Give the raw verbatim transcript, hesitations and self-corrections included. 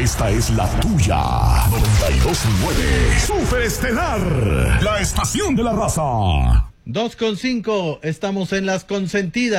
Esta es la tuya. noventa y dos punto nueve. Superestelar. La estación de la raza. dos con cinco. Estamos en Las Consentidas.